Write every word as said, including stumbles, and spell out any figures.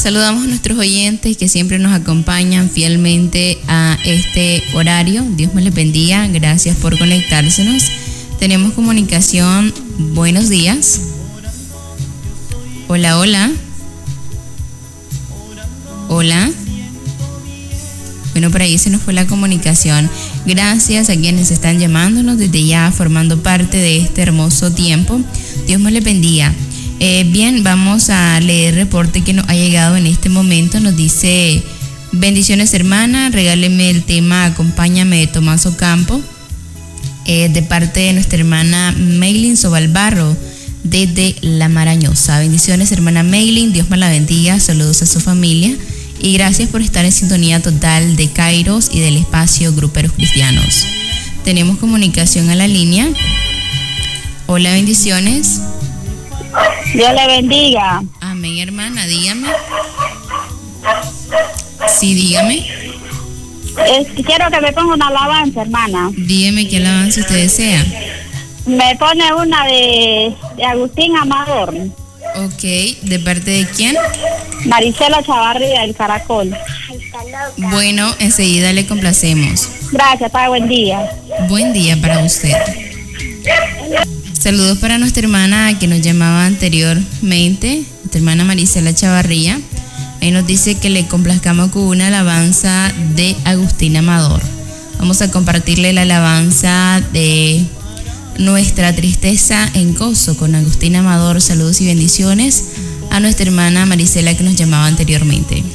Saludamos a nuestros oyentes que siempre nos acompañan fielmente a este horario. Dios me les bendiga. Gracias por conectársenos. Tenemos comunicación. Buenos días. Hola, hola. Hola. Bueno, por ahí se nos fue la comunicación. Gracias a quienes están llamándonos desde ya, formando parte de este hermoso tiempo. Dios me les bendiga. Eh, bien, vamos a leer el reporte que nos ha llegado en este momento. Nos dice: bendiciones, hermana, regáleme el tema Acompáñame de Tomás Ocampo, eh, de parte de nuestra hermana Maylin Sobalbarro desde La Marañosa. Bendiciones, hermana Maylin, Dios me la bendiga, saludos a su familia y gracias por estar en sintonía total de Kairos y del espacio Gruperos Cristianos. Tenemos comunicación a la línea. Hola, bendiciones. Dios le bendiga. Amén, hermana, dígame. Sí, dígame. Es, quiero que me ponga una alabanza, hermana. Dígame qué alabanza usted desea. Me pone una de, de Agustín Amador. Ok, ¿de parte de quién? Marisela Chavarría, del Caracol. Bueno, enseguida le complacemos. Gracias, para buen día. Buen día para usted. Saludos para nuestra hermana que nos llamaba anteriormente, nuestra hermana Marisela Chavarría. Ahí nos dice que le complazcamos con una alabanza de Agustín Amador. Vamos a compartirle la alabanza de Nuestra Tristeza en Gozo con Agustín Amador. Saludos y bendiciones a nuestra hermana Marisela que nos llamaba anteriormente.